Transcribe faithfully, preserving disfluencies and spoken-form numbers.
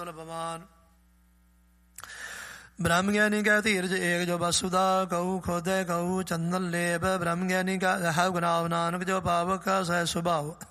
भगवान ब्रह्म ज्ञानी का धीरज एक जो वसुदा कहू खोदे कहू चंदन लेप ब्रह्म ज्ञानी का है गुनाव नानक जो पावक सह स्वभाव